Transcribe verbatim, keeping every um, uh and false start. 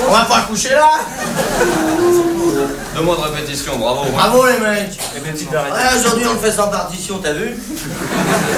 On va pas coucher là. Deux mois de répétition, bravo. Bravo les mecs. Et mes petites variétés. Ouais, aujourd'hui on le fait sans partition, t'as vu?